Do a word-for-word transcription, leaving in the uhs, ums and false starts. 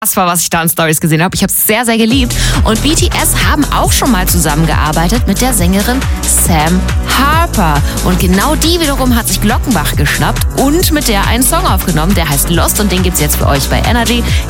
Das war, was ich da an Stories gesehen habe. Ich habe es sehr, sehr geliebt. Und B T S haben auch schon mal zusammengearbeitet mit der Sängerin Sam Harper. Und genau die wiederum hat sich Glockenbach geschnappt und mit der einen Song aufgenommen, der heißt Lost. Und den gibt's jetzt für euch bei Energy.